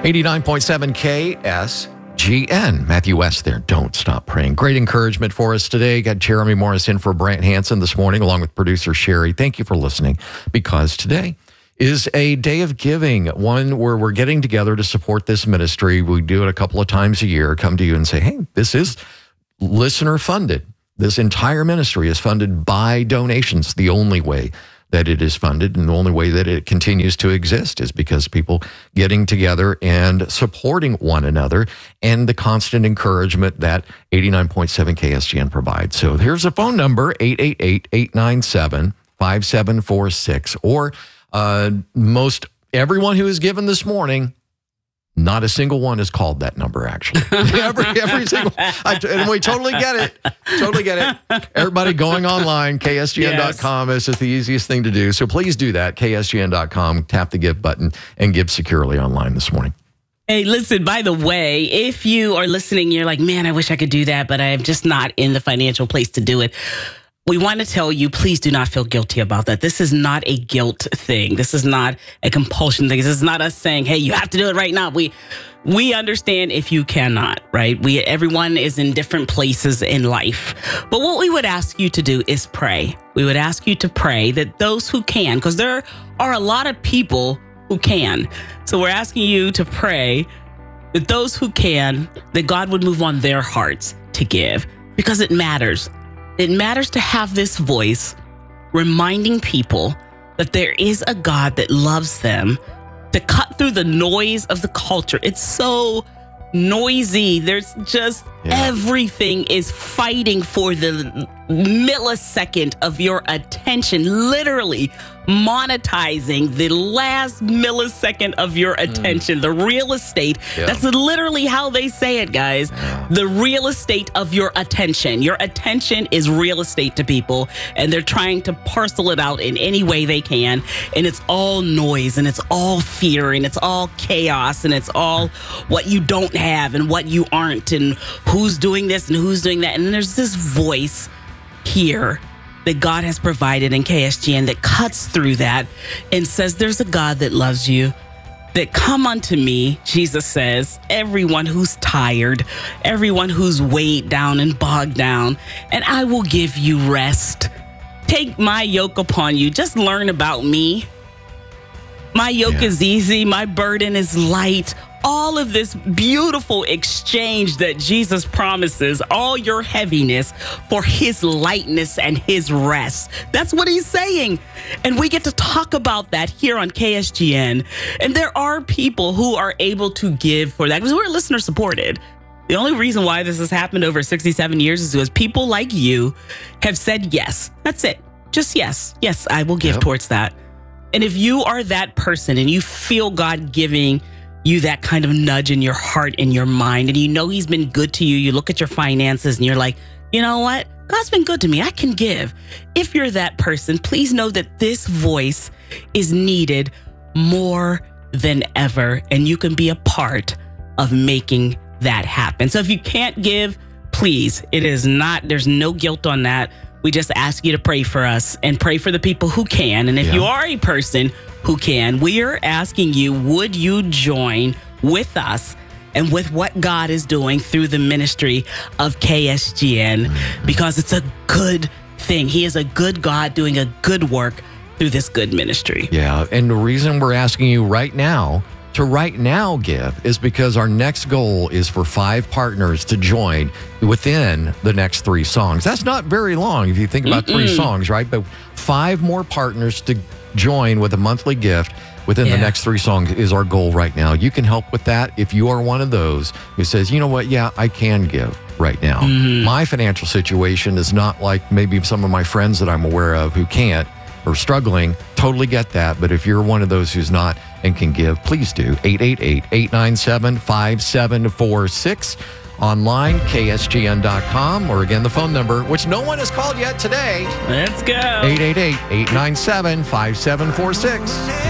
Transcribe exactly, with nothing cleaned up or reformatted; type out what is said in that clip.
eighty-nine point seven K S G N. Matthew West there. Don't stop praying. Great encouragement for us today. Got Jeremy Morris in for Brant Hansen this morning, along with producer Sherry. Thank you for listening, because today is a day of giving, one where we're getting together to support this ministry. We do it a couple of times a year, come to you and say, hey, this is listener funded. This entire ministry is funded by donations. The only way that it is funded and the only way that it continues to exist is because people getting together and supporting one another, and the constant encouragement that eighty-nine point seven K S G N provides. So here's a phone number, eight eight eight, eight nine seven, five seven four six, or uh, most everyone who has given this morning, not a single one has called that number, actually. every, every single, I, and we totally get it. Totally get it. Everybody going online, K S G N dot com yes. is the easiest thing to do. So please do that, K S G N dot com, tap the give button, and give securely online this morning. Hey, listen, by the way, if you are listening, you're like, man, I wish I could do that, but I'm just not in the financial place to do it. We want to tell you, please do not feel guilty about that. This is not a guilt thing. This is not a compulsion thing. This is not us saying, hey, you have to do it right now. We we understand if you cannot, right? We everyone is in different places in life. But what we would ask you to do is pray. We would ask you to pray that those who can, because there are a lot of people who can. So we're asking you to pray that those who can, that God would move on their hearts to give, because it matters. It matters to have this voice reminding people that there is a God that loves them, to cut through the noise of the culture. It's so noisy. There's just yeah. everything is fighting for the millisecond of your attention, literally monetizing the last millisecond of your attention, mm. the real estate. Yeah. That's literally how they say it, guys. Yeah. The real estate of your attention. Your attention is real estate to people, and they're trying to parcel it out in any way they can. And it's all noise, and it's all fear, and it's all chaos, and it's all what you don't have and what you aren't, and who's doing this and who's doing that. And then there's this voice here that God has provided in K S G N that cuts through that and says, there's a God that loves you, that come unto me, Jesus says, everyone who's tired, everyone who's weighed down and bogged down, and I will give you rest. Take my yoke upon you. Just learn about me. My yoke yeah. is easy. My burden is light. All of this beautiful exchange that Jesus promises, all your heaviness for his lightness and his rest. That's what he's saying. And we get to talk about that here on K S G N. And there are people who are able to give for that, because we're listener supported. The only reason why this has happened over sixty-seven years is because people like you have said yes. That's it. Just yes. Yes, I will give yep. towards that. And if you are that person and you feel God giving you that kind of nudge in your heart and your mind, and you know he's been good to you, you look at your finances and you're like, you know what? God's been good to me. I can give. If you're that person, please know that this voice is needed more than ever, and you can be a part of making that happen. So if you can't give, please, it is not, there's no guilt on that. We just ask you to pray for us and pray for the people who can. And if yeah. you are a person who can, we are asking you, would you join with us and with what God is doing through the ministry of K S G N? Because it's a good thing. He is a good God doing a good work through this good ministry. Yeah, and the reason we're asking you right now to right now give is because our next goal is for five partners to join within the next three songs. That's not very long if you think about Mm-mm. three songs, right? But five more partners to join with a monthly gift within yeah. the next three songs is our goal right now. You can help with that if you are one of those who says, you know what, yeah, I can give right now. Mm-hmm. My financial situation is not like maybe some of my friends that I'm aware of who can't or struggling. Totally get that. But if you're one of those who's not and can give, please do. eight eight eight, eight nine seven, five seven four six. Online, K S G N dot com, or again, the phone number, which no one has called yet today. Let's go. eight eight eight, eight nine seven, five seven four six.